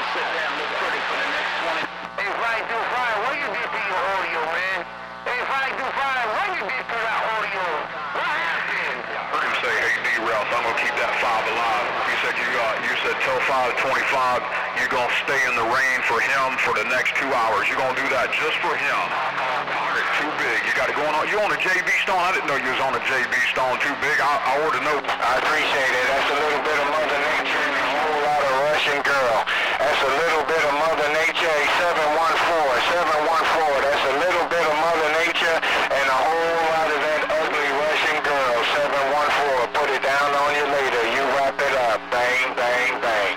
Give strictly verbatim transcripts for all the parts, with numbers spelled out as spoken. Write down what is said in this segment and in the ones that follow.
sit there and look pretty for the next twenty. Hey, five two five, what you did to your audio, man? Hey, five two five, what you did to that audio? What happened? I heard him say, hey, D-Rail, so I'm going to keep that five alive. He said, you got, you said, tell five twenty-five, you're going to stay in the rain for him for the next two hours. You're going to do that just for him. It's too big. You got it going on. You on a J B Stone? I didn't know you was on a J B Stone. Too big. I, I ordered no. I appreciate it. That's a little bit of Mother Nature and a whole lot of Russian girl. That's a little bit of Mother Nature. seven one four, seven one four. That's a little bit of Mother Nature and a whole lot of that ugly Russian girl. seven one four. Put it down on you later. You wrap it up. Bang, bang, bang.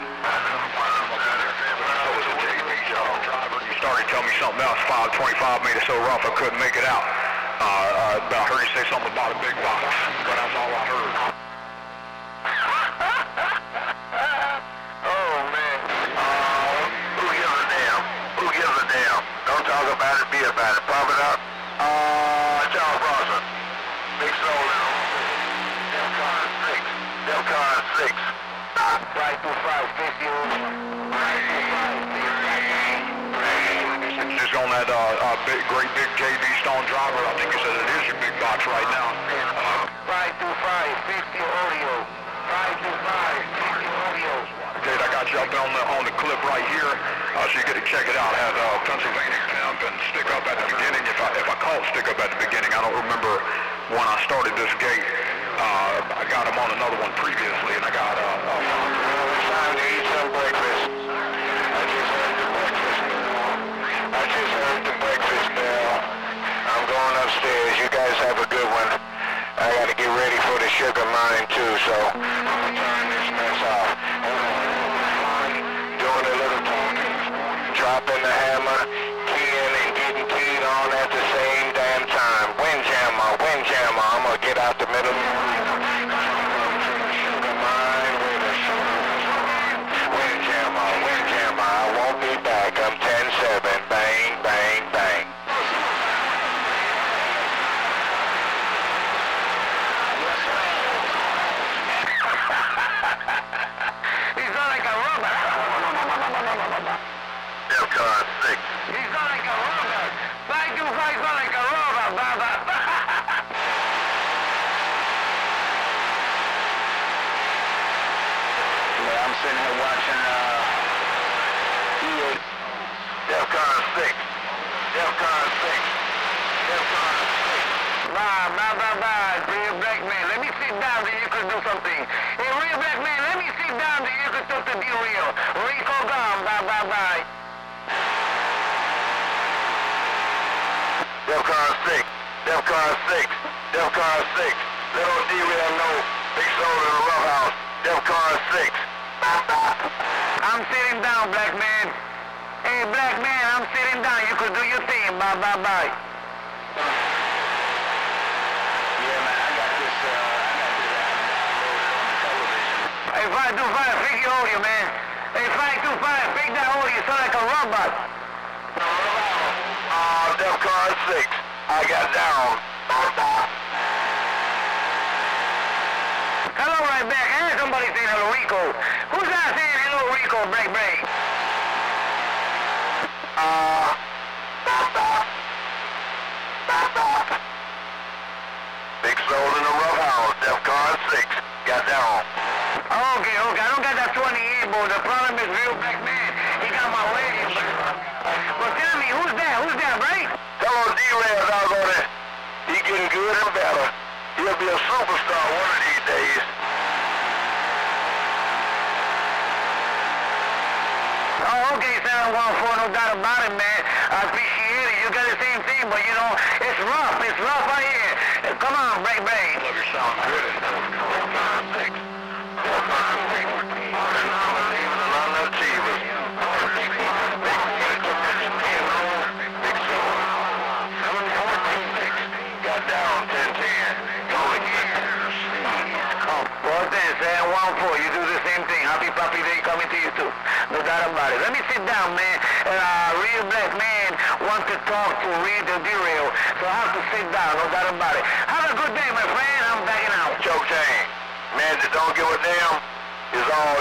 Started telling me something else. five twenty-five made it so rough I couldn't make it out. Uh, uh, I heard you say something about a big box, but that's all I heard. Oh man. Uh, who gives a damn? Who gives a damn? Don't talk about it, be about it. Pop it up. Uh, Charles Bronson. Big Soul. Delcon six. Delcon six. five two five, fifty. five two five, Just on that uh, uh, big, great big J B Stone driver, I think you said it is your big box right now. Uh, five two five, fifty audio. five two five, fifty audio. Jade, I got you up on the on the clip right here, uh, so you get to check it out. It has uh, Pennsylvania temp and stick up at the beginning. If I if I call it stick up at the beginning, I don't remember when I started this gate. Uh, I got him on another one previously, and I got uh, uh, It's time to eat some breakfast. I just heard the breakfast bell. I just heard the breakfast bell. I'm going upstairs. You guys have a good one. I got to get ready for the sugar mine too, so I'm gonna turn this mess off. Doing a little talking, dropping the hammer, keying and getting keyed on at the same damn time. Windjammer, windjammer. I'm gonna get out the middle. Sugar mine with a sugar mine. Windjammer, windjammer. I won't be back. I'm ten seven. Bang, bang, bang. He's not like a robot. Delcon six. He's not like a robot. five two five is not like a robot, Baba. Yeah, I'm sitting here watching uh, E eight. Delcon six. Delcon six. Delcon six. Bye, bye, bye, bye. Real black man, let me sit down then you could do something. Hey, real black man, let me sit down then you could talk to D-Real. Rico gone, bye, bye, bye. Delcon six. Delcon six. Delcon six. Let old D-Real know. Big Soul in the rough house. Delcon six. I'm sitting down, black man. Hey, black man, I'm sitting down. You could do your thing. Bye, bye, bye. Yeah, man, I got this, uh, I got this uh, Hey, five two five, fake your audio, man. Hey, five two five, fake that audio. You sound like a robot. Uh, Delcon six. I got down. Hello, right back. I heard somebody saying hello, Rico. Who's that saying hello, Rico? Break, break. Uh, Big Soul in the rough house. Delcon six. Got down. Okay, okay. I don't got that twenty-eight, but the problem is real black man. He got my waves. Well, tell me, who's that? Who's that, right? Tell old D-Rail doggone it. He getting good and better. He'll be a superstar one of these days. Oh, okay, seven one four, no doubt about it, man. I appreciate it. You got the same thing, but you know, it's rough. It's rough out here. Come on, break, break. love your sound good. Delcon six. Delcon six. None of Chivas. Big Soul. seven fourteen six. Got down ten ten. Go again. Well, then, seven one four, you do the same thing. Happy Papi Day coming to you, too. No doubt about it. Let me sit down, man. Uh, real black man wants to talk to Real the D-Rail, so I have to sit down. No doubt about it. Have a good day, my friend. I'm backing out. Choke chain. Man that don't give a damn is all